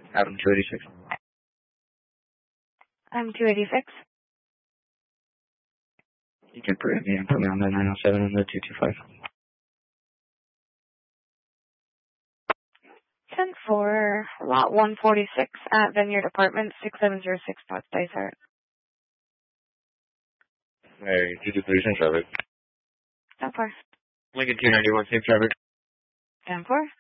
Adam 286. I'm 286. You can put me on the 907 and the 225. 10-4, lot 146 at Vineyard Apartments, 6706 North Dysart. Hey, 223 Safe Traffic. 10-4. Lincoln 291 Safe Traffic. 10-4.